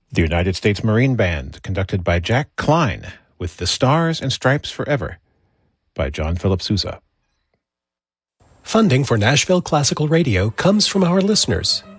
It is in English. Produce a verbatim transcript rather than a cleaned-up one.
The United States Marine Band, conducted by Jack Klein, with The Stars and Stripes Forever, by John Philip Sousa. Funding for Nashville Classical Radio comes from our listeners